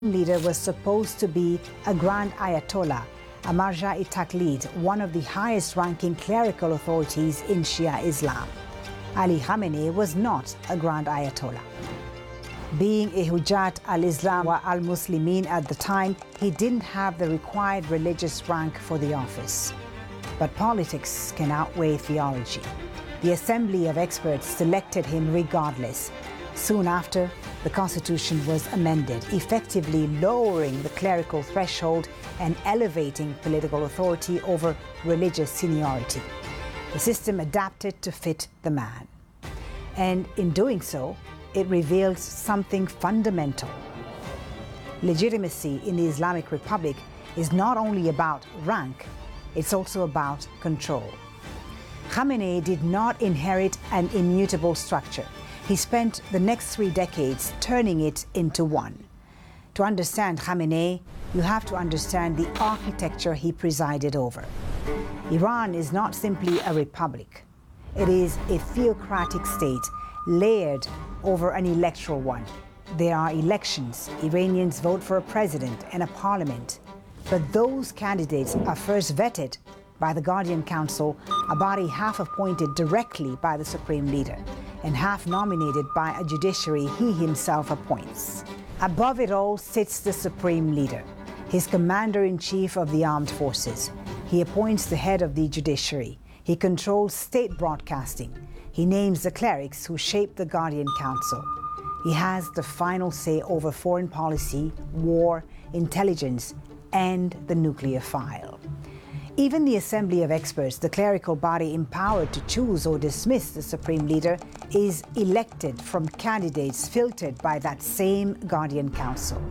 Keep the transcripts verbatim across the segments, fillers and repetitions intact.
leader was supposed to be a Grand Ayatollah, a Marja-e-Taqlid, one of the highest-ranking clerical authorities in Shia Islam. Ali Khamenei was not a Grand Ayatollah. Being a Hujjat al-Islam wa al-Muslimin at the time, he didn't have the required religious rank for the office. But politics can outweigh theology. The Assembly of Experts selected him regardless. Soon after, the Constitution was amended, effectively lowering the clerical threshold and elevating political authority over religious seniority. The system adapted to fit the man. And in doing so, it reveals something fundamental. Legitimacy in the Islamic Republic is not only about rank, it's also about control. Khamenei did not inherit an immutable structure. He spent the next three decades turning it into one. To understand Khamenei, you have to understand the architecture he presided over. Iran is not simply a republic. It is a theocratic state layered over an electoral one. There are elections. Iranians vote for a president and a parliament. But those candidates are first vetted by the Guardian Council, a body half appointed directly by the supreme leader and half nominated by a judiciary he himself appoints. Above it all sits the supreme leader, his commander-in-chief of the armed forces. He appoints the head of the judiciary. He controls state broadcasting. He names the clerics who shape the Guardian Council. He has the final say over foreign policy, war, intelligence, and the nuclear file. Even the Assembly of Experts, the clerical body empowered to choose or dismiss the supreme leader, is elected from candidates filtered by that same Guardian Council.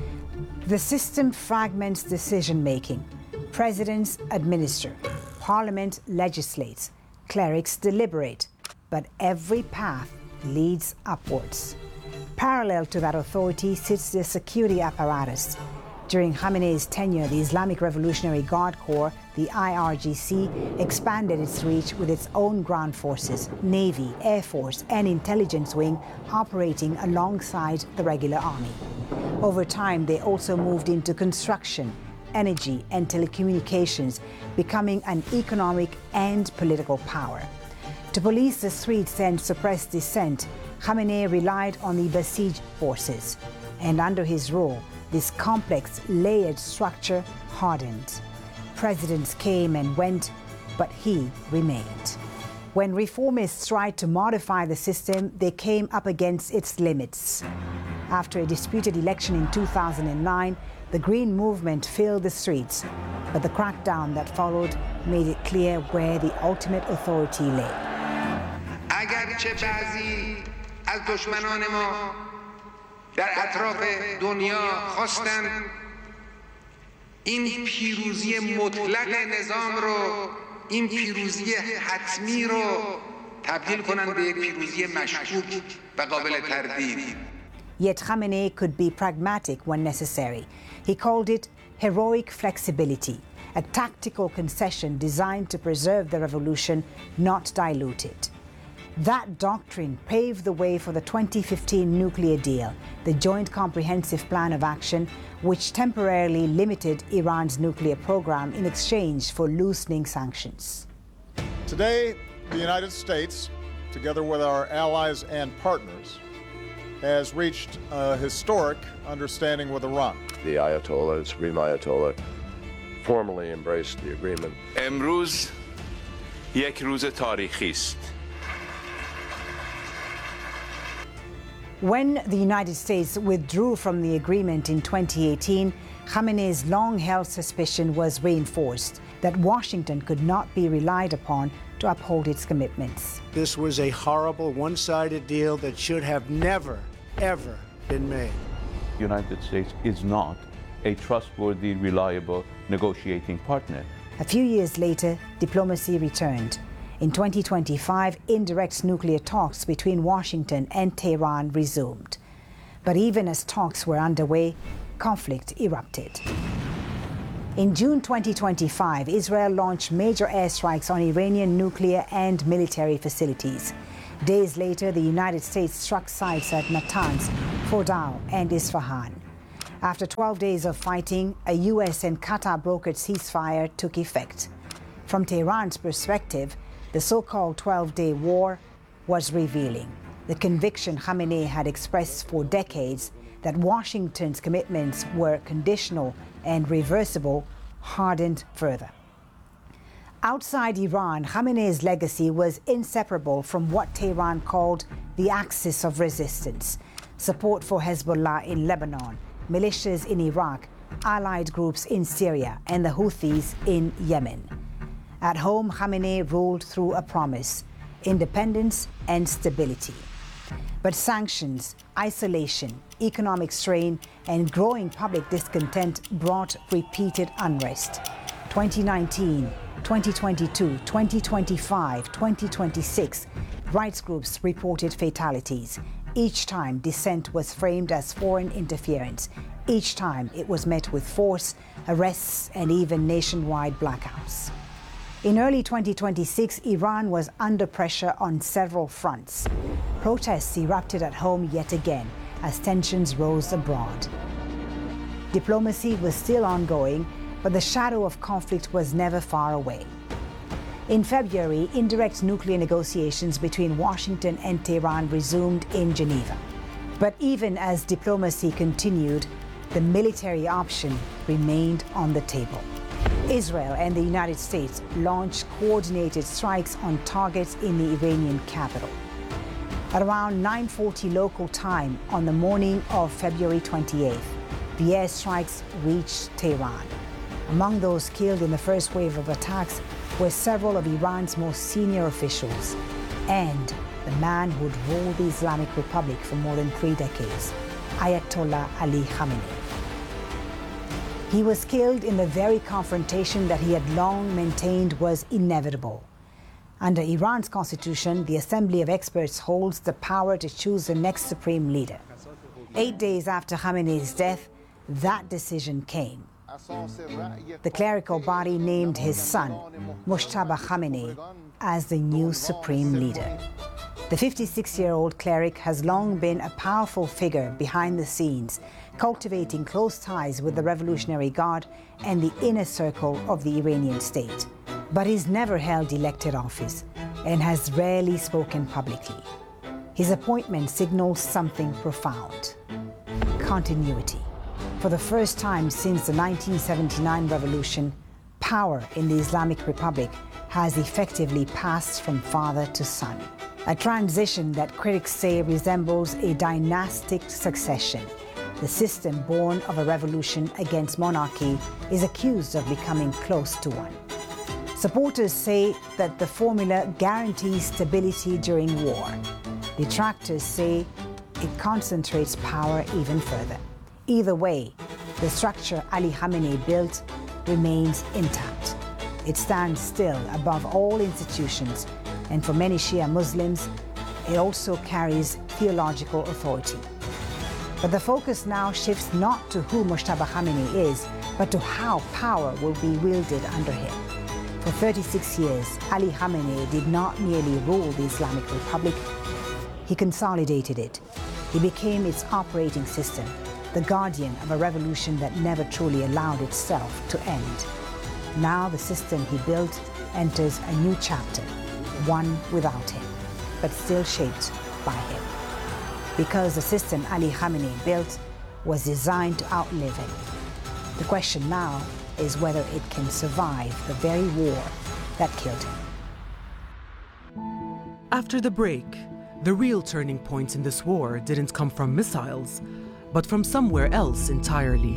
The system fragments decision-making. Presidents administer, parliament legislates, clerics deliberate, but every path leads upwards. Parallel to that authority sits the security apparatus. During Khamenei's tenure, the Islamic Revolutionary Guard Corps, the I R G C, expanded its reach with its own ground forces, Navy, Air Force, and intelligence wing operating alongside the regular army. Over time, they also moved into construction, energy, and telecommunications, becoming an economic and political power. To police the streets and suppress dissent, Khamenei relied on the Basij forces, and under his rule, this complex, layered structure hardened. Presidents came and went, but he remained. When reformists tried to modify the system, they came up against its limits. After a disputed election in two thousand nine, the Green Movement filled the streets, but the crackdown that followed made it clear where the ultimate authority lay. اگرچه بعضی از دشمنان ما در اطراف دنیا خواستند این پیروزی مطلق نظام رو، این پیروزی حتمی رو تبدیل کنند به یک پیروزی مشکوک و قابل تردید. Yet Khamenei could be pragmatic when necessary. He called it heroic flexibility, a tactical concession designed to preserve the revolution, not dilute it. That doctrine paved the way for the twenty fifteen nuclear deal, the Joint Comprehensive Plan of Action, which temporarily limited Iran's nuclear program in exchange for loosening sanctions. Today, the United States, together with our allies and partners, has reached a historic understanding with Iran. The Ayatollah, Supreme Ayatollah, formally embraced the agreement. امروز یک روز تاریخی است. When the United States withdrew from the agreement in twenty eighteen, Khamenei's long-held suspicion was reinforced that Washington could not be relied upon to uphold its commitments. This was a horrible, one-sided deal that should have never, ever been made. The United States is not a trustworthy, reliable negotiating partner. A few years later, diplomacy returned. In twenty twenty-five, indirect nuclear talks between Washington and Tehran resumed. But even as talks were underway, conflict erupted. In June twenty twenty-five, Israel launched major airstrikes on Iranian nuclear and military facilities. Days later, the United States struck sites at Natanz, Fordow, and Isfahan. After twelve days of fighting, a U S and Qatar-brokered ceasefire took effect. From Tehran's perspective, the so-called twelve-day war was revealing. The conviction Khamenei had expressed for decades that Washington's commitments were conditional and reversible hardened further. Outside Iran, Khamenei's legacy was inseparable from what Tehran called the axis of resistance: support for Hezbollah in Lebanon, militias in Iraq, allied groups in Syria, and the Houthis in Yemen. At home, Khamenei ruled through a promise: independence and stability. But sanctions, isolation, economic strain, and growing public discontent brought repeated unrest. twenty nineteen, twenty twenty-two, twenty twenty-five, twenty twenty-six, rights groups reported fatalities. Each time, dissent was framed as foreign interference. Each time, it was met with force, arrests, and even nationwide blackouts. In early twenty twenty-six, Iran was under pressure on several fronts. Protests erupted at home yet again as tensions rose abroad. Diplomacy was still ongoing, but the shadow of conflict was never far away. In February, indirect nuclear negotiations between Washington and Tehran resumed in Geneva. But even as diplomacy continued, the military option remained on the table. Israel and the United States launched coordinated strikes on targets in the Iranian capital. At around nine forty local time on the morning of February twenty-eighth, the airstrikes reached Tehran. Among those killed in the first wave of attacks were several of Iran's most senior officials and the man who'd ruled the Islamic Republic for more than three decades, Ayatollah Ali Khamenei. He was killed in the very confrontation that he had long maintained was inevitable. Under Iran's constitution, the Assembly of Experts holds the power to choose the next supreme leader. Eight days after Khamenei's death, that decision came. The clerical body named his son, Mojtaba Khamenei, as the new supreme leader. The fifty-six-year-old cleric has long been a powerful figure behind the scenes, cultivating close ties with the Revolutionary Guard and the inner circle of the Iranian state. But he's never held elected office and has rarely spoken publicly. His appointment signals something profound: continuity. For the first time since the nineteen seventy-nine revolution, power in the Islamic Republic has effectively passed from father to son. A transition that critics say resembles a dynastic succession. The system born of a revolution against monarchy is accused of becoming close to one. Supporters say that the formula guarantees stability during war. Detractors say it concentrates power even further. Either way, the structure Ali Khamenei built remains intact. It stands still above all institutions, and for many Shia Muslims, it also carries theological authority. But the focus now shifts not to who Mojtaba Khamenei is, but to how power will be wielded under him. For thirty-six years, Ali Khamenei did not merely rule the Islamic Republic, he consolidated it. He became its operating system, the guardian of a revolution that never truly allowed itself to end. Now the system he built enters a new chapter, one without him, but still shaped by him. Because the system Ali Khamenei built was designed to outlive him. The question now is whether it can survive the very war that killed him. After the break, the real turning points in this war didn't come from missiles, but from somewhere else entirely.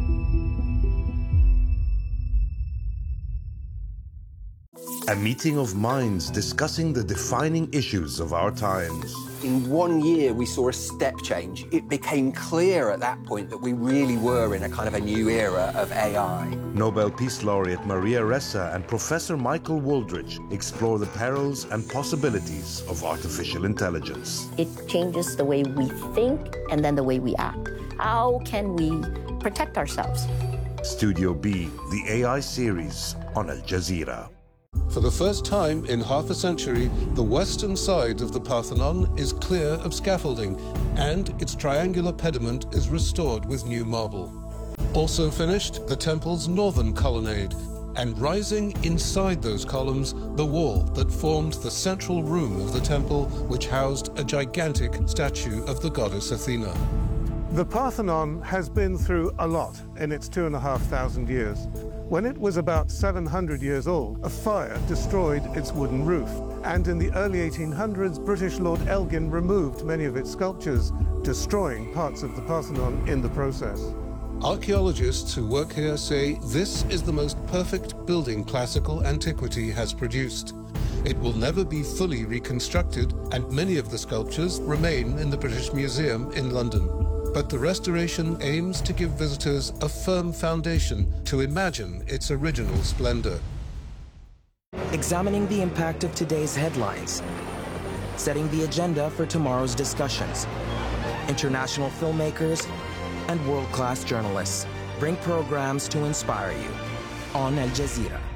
A meeting of minds discussing the defining issues of our times. In one year, we saw a step change. It became clear at that point that we really were in a kind of a new era of A I. Nobel Peace Laureate Maria Ressa and Professor Michael Wooldridge explore the perils and possibilities of artificial intelligence. It changes the way we think and then the way we act. How can we protect ourselves? Studio B, the A I series on Al Jazeera. For the first time in half a century, the western side of the Parthenon is clear of scaffolding, and its triangular pediment is restored with new marble. Also finished, the temple's northern colonnade, and rising inside those columns, the wall that formed the central room of the temple, which housed a gigantic statue of the goddess Athena. The Parthenon has been through a lot in its two and a half thousand years. When it was about seven hundred years old, a fire destroyed its wooden roof. And in the early eighteen hundreds, British Lord Elgin removed many of its sculptures, destroying parts of the Parthenon in the process. Archaeologists who work here say this is the most perfect building classical antiquity has produced. It will never be fully reconstructed, and many of the sculptures remain in the British Museum in London. But the restoration aims to give visitors a firm foundation to imagine its original splendor. Examining the impact of today's headlines, setting the agenda for tomorrow's discussions. International filmmakers and world-class journalists bring programs to inspire you on Al Jazeera.